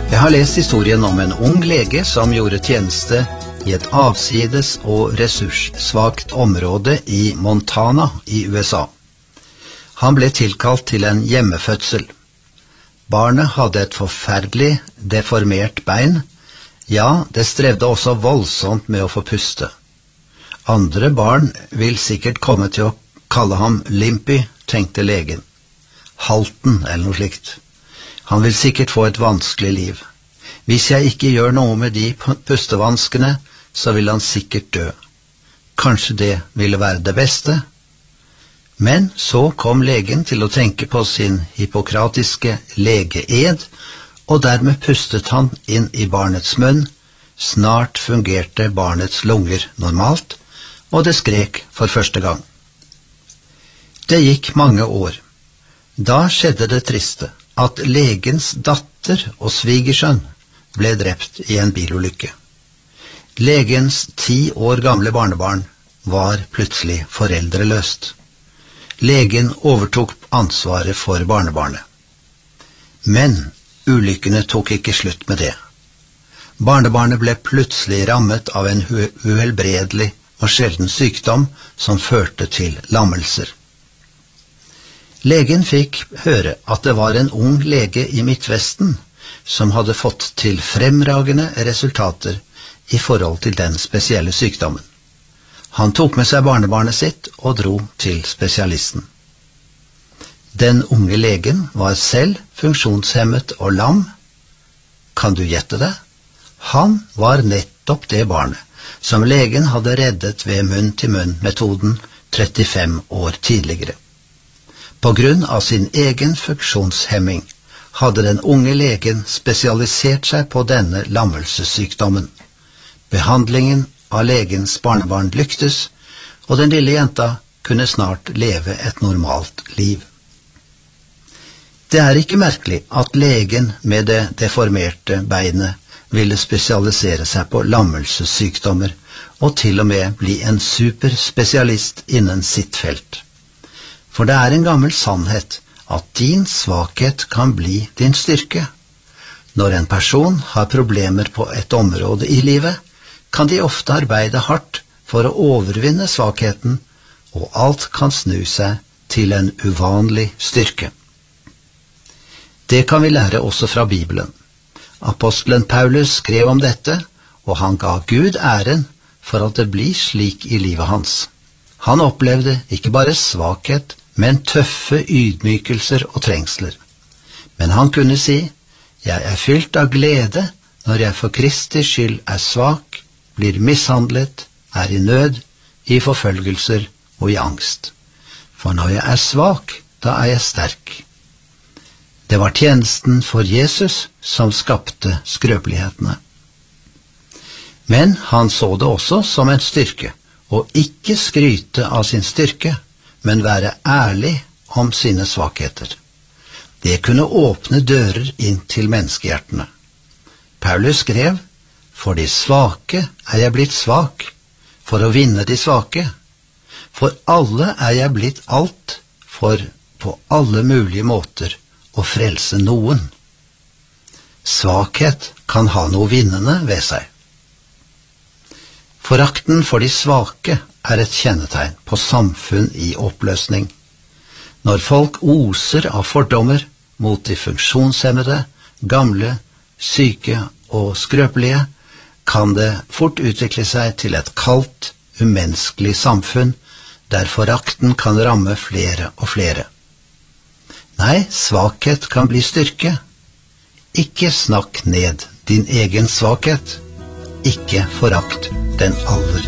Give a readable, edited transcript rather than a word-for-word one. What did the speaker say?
Jeg har lest historien om en ung lege som gjorde tjeneste i et avsides og ressurssvagt område i Montana i USA. Han ble tilkalt til en hjemmefødsel. Barnet hadde et forferdelig deformert bein. Ja, det strevde også voldsomt med å få puste. Andre barn vil sikkert komme til å kalle ham Limpy, tenkte legen. Halten eller noe slikt. Han vil sikkert få et vanskelig liv. Hvis jeg ikke gjør noe med de pustevanskene, så vil han sikkert dø. Kanskje det ville være det beste? Men så kom legen til å tenke på sin hippokratiske legeed, og dermed pustet han inn i barnets munn. Snart fungerte barnets lunger normalt, og det skrek for første gang. Det gikk mange år. Da skjedde det triste at legens datter og svigersønn ble drept i en bilulykke. Legens 10 år gamle barnebarn var plutselig foreldreløst. Legen overtok ansvaret for barnebarnet. Men ulykkene tok ikke slutt med det. Barnebarnet ble plutselig rammet av en uhelbredelig og sjelden sykdom som førte til lammelser. Legen fikk høre at det var en ung lege i Midtvesten som hadde fått til fremragende resultater i forhold til den spesielle sykdommen. Han tok med seg barnebarnet sitt og dro til spesialisten. Den unge legen var selv funksjonshemmet og lam. Kan du gjette det? Han var nettopp det barnet som legen hadde reddet ved munn-til-munn-metoden 35 år tidligere. På grunn av sin egen funksjonshemming hadde den unge legen spesialisert seg på denne lammelsessykdommen. Behandlingen av legens barnebarn lyktes, og den lille jenta kunne snart leve et normalt liv. Det er ikke merkelig at legen med det deformerte beinet ville spesialisere seg på lammelsessykdommer, og til og med bli en superspesialist innen sitt felt. For det er en gammel sannhet at din svakhet kan bli din styrke. Når en person har problemer på et område i livet, kan de ofte arbeide hardt for å overvinne svakheten, og alt kan snu seg til en uvanlig styrke. Det kan vi lære også fra Bibelen. Apostelen Paulus skrev om dette, og han ga Gud æren for at det blir slik i livet hans. Han opplevde ikke bare svakhet, men tøffe ydmykelser og trengsler. Men han kunne si, jeg er fylt av glede når jeg for Kristi skyld er svak, blir mishandlet, er i nød, i forfølgelser og i angst. For når jeg er svak, da er jeg sterk. Det var tjenesten for Jesus som skapte skrøpelighetene. Men han så det også som en styrke, å ikke skryte av sin styrke, men være ærlig om sine svakheter. Det kunne åpne dører inn til menneskehjertene. Paulus skrev, for de svake er jeg blitt svak, for å vinne de svake. For alle er jeg blitt alt, for på alle mulige måter å frelse noen. Svakhet kan ha noe vinnende ved seg. Forakten for de svake er et kjennetegn på samfunn i oppløsning. Når folk oser av fordommer mot de funksjonshemmede, gamle, syke og skrøpelige, kan det fort utvikle seg til et kaldt, umenneskelig samfunn, der forakten kan ramme flere og flere. Nei, svakhet kan bli styrke. Ikke snakk ned din egen svakhet. Ikke forakt den aller